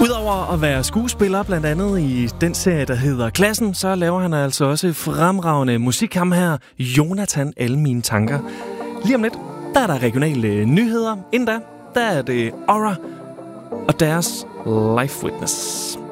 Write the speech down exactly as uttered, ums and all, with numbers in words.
Udover at være skuespiller, blandt andet i den serie, der hedder Klassen, så laver han altså også fremragende musik. Ham her, Jonathan Alle Mine Tanker. Lige om lidt, der er der regionale nyheder. Inden da, der er det Aura og deres Life Witness.